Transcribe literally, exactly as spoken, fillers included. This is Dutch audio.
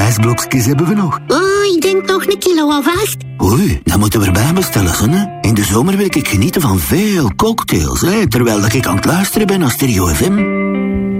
ijsblokjes hebben we nog? Oh, ik denk nog een kilo alvast. Oei, dan moeten we erbij bestellen, hè. In de zomer wil ik genieten van veel cocktails, hè, terwijl ik aan het luisteren ben naar Stereo F M.